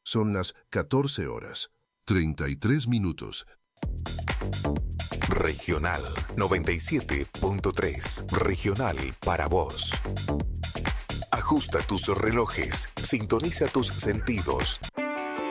Son las 14 horas, 33 minutos. Regional 97.3. Regional para vos. Ajusta tus relojes, sintoniza tus sentidos,